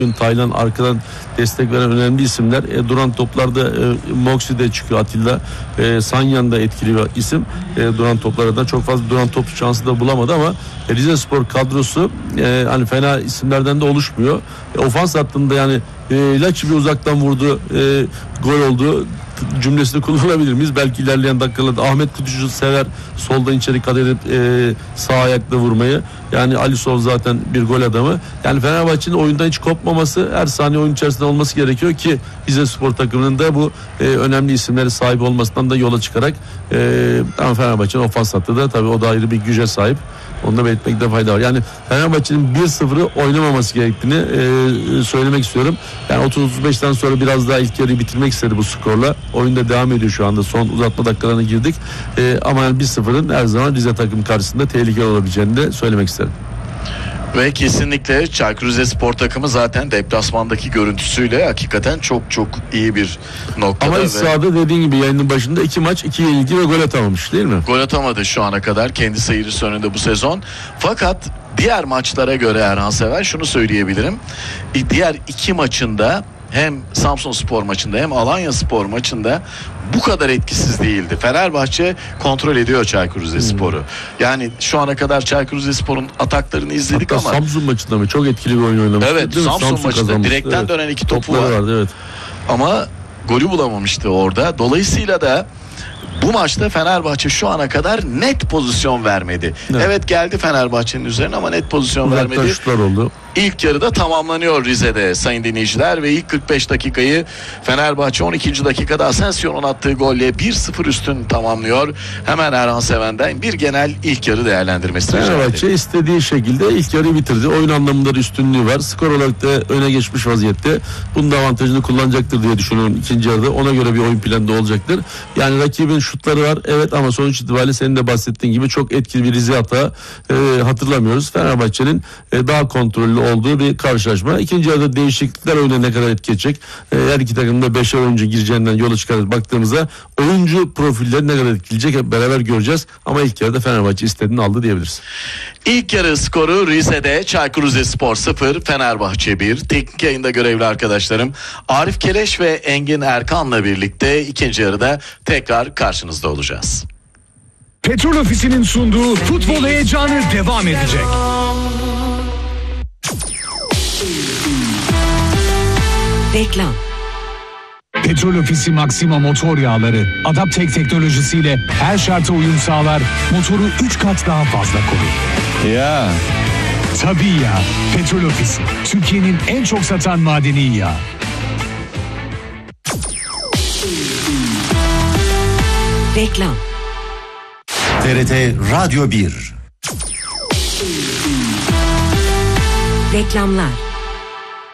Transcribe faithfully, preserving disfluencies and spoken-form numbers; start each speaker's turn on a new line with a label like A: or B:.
A: Taylan arkadan destek veren önemli isimler. E, duran toplarda e, Moxie de çıkıyor, Atilla. E, Sanyan da etkili bir isim. E, duran toplardan çok fazla duran top şansı da bulamadı ama e, Rizespor kadrosu e, hani fena isimlerden de oluşmuyor. E, ofans hattında yani e, Laçi bir uzaktan vurdu, e, gol oldu cümlesini kullanabilir miyiz? Belki ilerleyen dakikalarda Ahmet Kutucu sever soldan içeri kat edip e, sağ ayakla vurmayı. Yani Alisson zaten bir gol adamı. Yani Fenerbahçe'nin oyundan hiç kopmaması, her saniye oyun içerisinde olması gerekiyor ki Rizespor takımının da bu e, önemli isimlere sahip olmasından da yola çıkarak e, ama Fenerbahçe'nin ofans hattı da tabii o da ayrı bir güce sahip. Onu da belirtmekte fayda var. Yani Fenerbahçe'nin bir sıfırı oynamaması gerektiğini e, söylemek istiyorum. Yani otuz otuz beşten sonra biraz daha ilk yarıyı bitirmek istedi bu skorla. Oyunda devam ediyor şu anda. Son uzatma dakikalarına girdik. E, ama yani bir sıfırın her zaman Rize takım karşısında tehlikeli olabileceğini de söylemek isterim.
B: Ve kesinlikle Çaykur Rizespor takımı zaten deplasmandaki görüntüsüyle hakikaten çok çok iyi bir noktada.
A: Ama
B: ve
A: sahada dediğin gibi yayının başında iki maç iki yenilgi ve gol atamamış değil mi?
B: Gol atamadı şu ana kadar kendi seyircisi önünde bu sezon. Fakat diğer maçlara göre Erhan Sever şunu söyleyebilirim. Diğer iki maçında hem Samsunspor maçında hem Alanyaspor maçında bu kadar etkisiz değildi. Fenerbahçe kontrol ediyor Çaykur Rizespor'u. Hmm. Yani şu ana kadar Çaykur Rizespor'un ataklarını izledik. Hatta ama
A: Samsun maçında mı çok etkili bir oyun oynamıştı.
B: Evet, Samsun, Samsun maçında direkten evet. dönen iki topu var. Vardı, evet. Ama golü bulamamıştı orada. Dolayısıyla da bu maçta Fenerbahçe şu ana kadar net pozisyon vermedi. Evet, evet geldi Fenerbahçe'nin üzerine ama net pozisyon
A: Uzaktan
B: vermedi.
A: Şutlar oldu.
B: İlk yarıda tamamlanıyor Rize'de sayın dinleyiciler ve ilk kırk beş dakikayı Fenerbahçe on ikinci dakikada Asensio'nun attığı golle bir sıfır üstün tamamlıyor. Hemen Erhan Seven'den bir genel ilk yarı değerlendirmesi.
A: Fenerbahçe istediği şekilde ilk yarıyı bitirdi. Oyun anlamında da üstünlüğü var. Skor olarak da öne geçmiş vaziyette. Bunun da avantajını kullanacaktır diye düşünüyorum ikinci yarıda. Ona göre bir oyun planı da olacaktır. Yani rakibin şutları var evet ama sonuç itibariyle senin de bahsettiğin gibi çok etkili bir Rize hata e, hatırlamıyoruz. Fenerbahçe'nin e, daha kontrollü olduğu bir karşılaşma. İkinci yarıda değişiklikler oyuna ne kadar etki edecek? Ee, her iki takım da beşer oyuncu gireceğinden yola çıkarak baktığımızda oyuncu profilleri ne kadar etkileyecek hep beraber göreceğiz. Ama ilk yarıda Fenerbahçe istediğini aldı diyebiliriz.
B: İlk yarı skoru Rize'de Çaykur Rizespor sıfır, Fenerbahçe bir. Teknik yayında görevli arkadaşlarım Arif Keleş ve Engin Erkan'la birlikte ikinci yarıda tekrar karşınızda olacağız.
C: Petrol Ofisi'nin sunduğu futbol heyecanı devam edecek.
D: Reklam.
C: Petrol Ofisi Maxima motor yağları Adaptek teknolojisiyle her şarta uyum sağlar, motoru üç kat daha fazla korur.
E: Ya.
C: Tabii ya. Petrol Ofisi Türkiye'nin en çok satan madeni yağı.
D: Reklam.
F: T R T Radyo bir.
D: Reklamlar.